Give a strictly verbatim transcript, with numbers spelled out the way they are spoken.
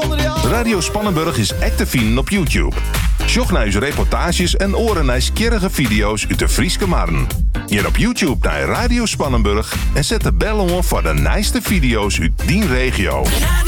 Radio Spannenburg is echt te vinden op YouTube. Sjoch naar uw reportages en oren naar skierrige video's uit de Frieske Marn. Hier op YouTube naar Radio Spannenburg en zet de bel om voor de nijste video's uit die regio.